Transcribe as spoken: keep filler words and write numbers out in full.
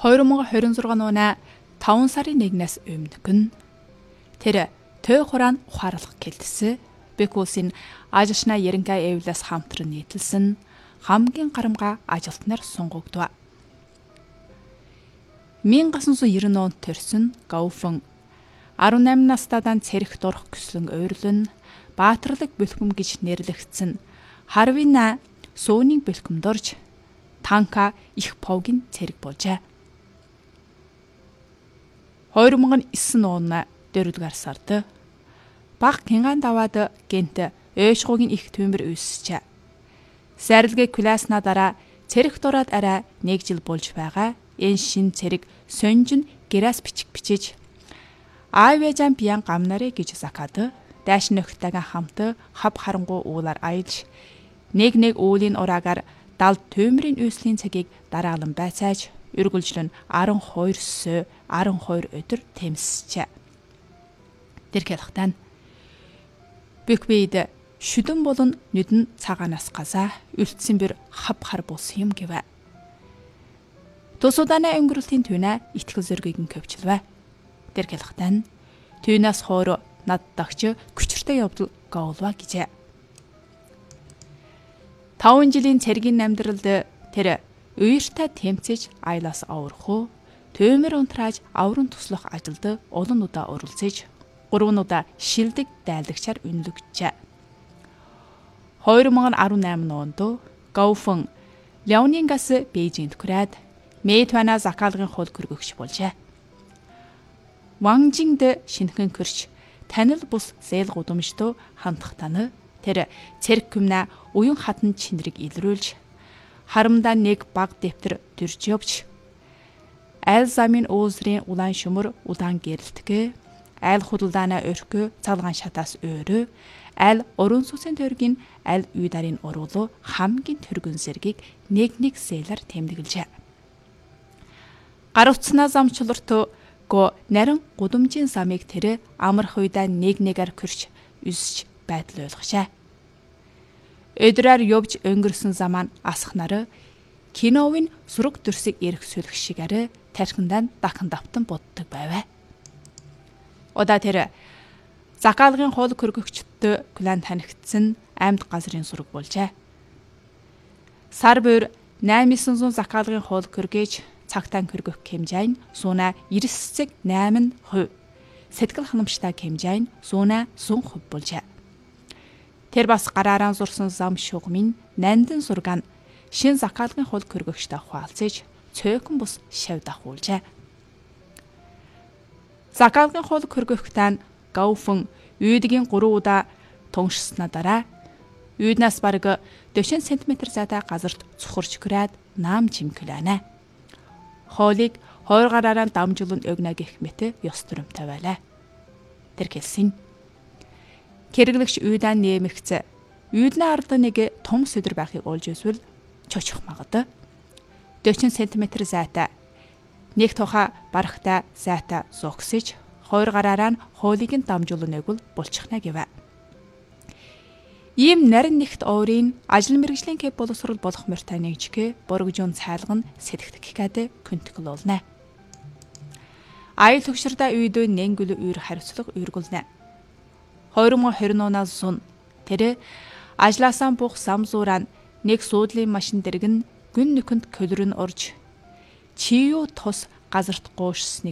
хоёр мың двадцать шесть оны таван сарын нэгнээс өмнөх нь тэр төө хураан ухаарлах гэлтсэн Бек улсын ажилчна Еренкай эвлэс хамтран нийтэлсэн хамгийн гарамга ажилтнаар сунгагдав. мянга тоғыз жүз девяносто онд төрсөн Гауфэн арван найман настайдан цэрэг дурах хүслэн ойрлон баатарлаг бэлхэм гэж нэрлэгдсэн Харвина сууны бэлхэмд орж танка их повгийн цэрэг болжээ. хоёр мың девять оны дөрөвдүгээр сард баг Кинган даваад гэнт Ойшгуугийн их төмөр үүсчээ. Сарилгээ класна дараа цэрэг дураад арай нэг жил болж байгаа. Энэ шин цэрэг сонжин гэрас бичиг бичиж Айвэжан биян гамнарэ гэж закад дааш нөхтөгийн хамт хав харангуй уулаар аялж нэг нэг уулийн ураагаар далд төмрийн үүслийн цагийг дараалан байцааж үргэлжлэн арван хоёр сая арван хоёр өдөр тэмсчээ. Тэр хэлэхтэн Бекбейд шүдэн болон нүдэн цагаанаас газаа үлдсэн бэр хав хар болсон юм гэвэ. Тусууданаа өнгөрөлтийн түнэ итгэл зөргийг нь көвчлвэ. Тэр хэлэхтэн түнээс хоор над дагч күчртэй явдал гоолва гэжээ. таван жилийн цэргийн амьдралд тэр уяртай тэмцэж аялаас аврах, төмөр унтрааж авран туслах ажилд олон удаа оролцож, гурван удаа шилдэг дайлагчаар үнэлэгджээ. хоёр мың дөрвөн онд Гауфэн Леонингаас Бээжинд хүрээд Мэйтвана закалгын хол хөргөгч болжээ. Ванжинд шинхэн хөрч танил бус зээл гудамжтуу хандах тань тэр цэрэг хүмнэ уян хатан чинрэг илрүүлж харамдаа нэг баг дэвтэр төрж явж айл замын уузрын улаан шумөр удаан гэрэлтгэ айл худалдаана өрхгө цалгаан шатаас өөрөө айл уран сүсийн төргийн айл үйдарын уруулуу хамгийн төргөн зэргийг нэг нэг зээлэр тэмдэглэжээ. Гар утснаа замчлурт го нарийн гудамжийн замыг тэр амрах үедээ нэг нэгээр хөрч үсч байдал ойлгошаа. Өдрөөр явж өнгөрсөн замаа асахнаар киновын сураг дүрсийг эргсүүлэх шигээр тархиндаа дахин давтан боддог байваа. Удаа тэр закалгын хол хөргөгчдөд клан танигдсан амьд газрын сураг болжээ. Сар бүр восемь сая закалгын хол хөргөж цагтаан хөргөх хэмжээ нь сууна девяносто восемь процент, сэтгэл ханамжтай хэмжээ нь сууна сто процент болжээ. Тэр бас гараараа зурсан зам шугамын нандин сургаан шин закалгын хол хөргөгчтэй хуалцаж цөөхөн бус шав дахуулжээ. Закалгын хол хөргөгчтэй Гауфэн үйдгийн гурван удаа туншснаа дараа үйднээс бараг forty сантиметр зайтай газарт цухарч хүрээд наам чимгэлэнэ. Хоолыг хоёр гараараа дамжуулан өгнө гэх мэт ёс төрөмтэй байлаа. Тэр хэлсэн. Хэрэглэгч үйдэн нэмэгцээ. Үйдний ард нэг том сэдэр байхыг олж эсвэл чочих магад. forty сантиметр зайтай нэг тухай барахтай зайтай зогсож хоёр гараараа хоолыг нь дамжуулан өгвөл булчихна гэвэ. Ийм нарийн нэгт оврын ажил мэргэжлийн кэп боловсрол болох мөртэй нэгжгэ боргожун цайлган сэтгт гихадэ күнтгэл олно. Аял төгшөрдө үйдөө нэнгүл үйр хариуцлага үйргүүлнэ. хоёр мың двадцать оноо сун тэр ажлаасаа бух самзуураа нэг суудлын машин дэргэн гүн нүхэнд көлрөн орж чи юу тус газарт гоошсныг